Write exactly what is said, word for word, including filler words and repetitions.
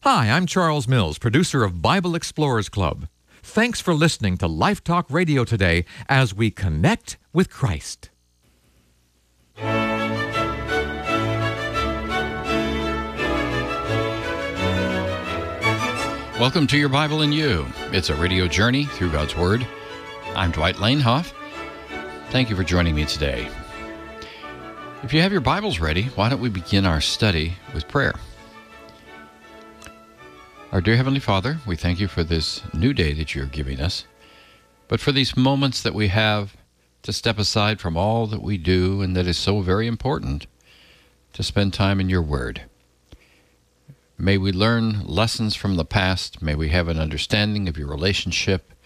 Hi, I'm Charles Mills, producer of Bible Explorers Club. Thanks for listening to Life Talk Radio today as we connect with Christ. Welcome to Your Bible and You. It's a radio journey through God's Word. I'm Dwight Lanehoff. Thank you for joining me today. If you have your Bibles ready, why don't we begin our study with prayer? Our dear Heavenly Father, we thank you for this new day that you're giving us, but for these moments that we have to step aside from all that we do and that is so very important, to spend time in your Word. May we learn lessons from the past. May we have an understanding of your relationship